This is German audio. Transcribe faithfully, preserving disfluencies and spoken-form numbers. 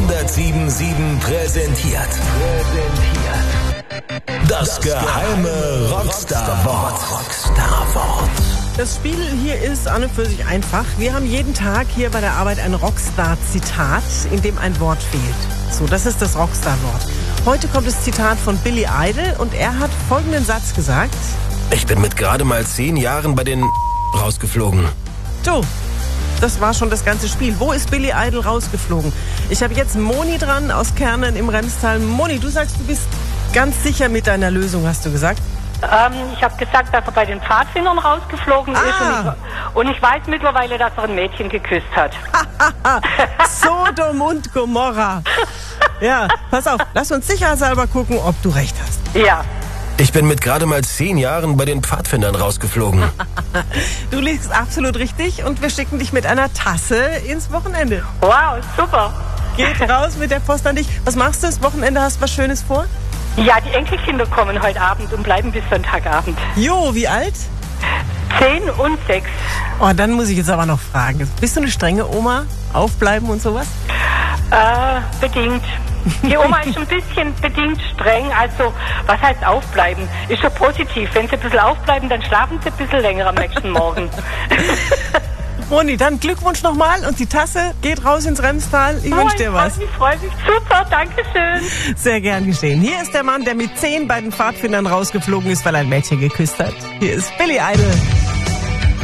hundertsieben Komma sieben präsentiert. Präsentiert. Das geheime Rockstar-Wort. Rockstar-Wort. Das Spiel hier ist an und für sich einfach. Wir haben jeden Tag hier bei der Arbeit ein Rockstar-Zitat, in dem ein Wort fehlt. So, das ist das Rockstar-Wort. Heute kommt das Zitat von Billy Idol und er hat folgenden Satz gesagt. Ich bin mit gerade mal zehn Jahren bei den rausgeflogen. So, das war schon das ganze Spiel. Wo ist Billy Idol rausgeflogen? Ich habe jetzt Moni dran aus Kernen im Remstal. Moni, du sagst, du bist ganz sicher mit deiner Lösung, hast du gesagt? Ähm, ich habe gesagt, dass er bei den Pfadfindern rausgeflogen Ah. ist und ich, und ich weiß mittlerweile, dass er ein Mädchen geküsst hat. Sodom und Gomorra. Ja, pass auf, lass uns sicherheitshalber gucken, ob du recht hast. Ja. Ich bin mit gerade mal zehn Jahren bei den Pfadfindern rausgeflogen. Du liegst absolut richtig und wir schicken dich mit einer Tasse ins Wochenende. Wow, super. Geht raus mit der Post an dich. Was machst du das Wochenende? Hast du was Schönes vor? Ja, die Enkelkinder kommen heute Abend und bleiben bis Sonntagabend. Jo, wie alt? Zehn und sechs. Oh, dann muss ich jetzt aber noch fragen. Bist du eine strenge Oma? Aufbleiben und sowas? Äh, bedingt. Die Oma ist ein bisschen bedingt streng, also was heißt aufbleiben? Ist schon positiv. Wenn sie ein bisschen aufbleiben, dann schlafen sie ein bisschen länger am nächsten Morgen. Moni, dann Glückwunsch nochmal und die Tasse geht raus ins Remstal. Ich Oh, wünsche dir was. Ich freue mich. Super, danke schön. Sehr gern geschehen. Hier ist der Mann, der mit zehn bei den Pfadfindern rausgeflogen ist, weil er ein Mädchen geküsst hat. Hier ist Billy Idol.